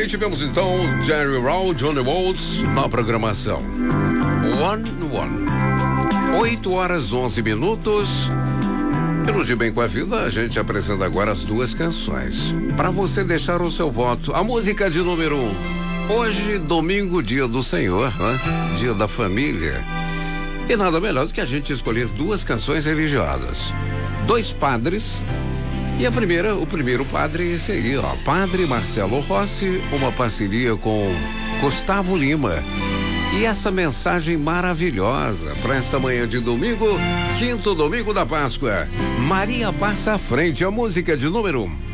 Aí tivemos então Jerry Roll, Johnny Waltz na programação. 8h11. Pelo De Bem com a Vida, a gente apresenta agora as duas canções. Para você deixar o seu voto, a música de número 1. Hoje, domingo, dia do Senhor, né? Dia da família. E nada melhor do que a gente escolher duas canções religiosas. Dois padres. E o primeiro padre seria, Padre Marcelo Rossi, uma parceria com Gustavo Lima. E essa mensagem maravilhosa para esta manhã de domingo, quinto domingo da Páscoa. Maria passa à frente, a música de número 1.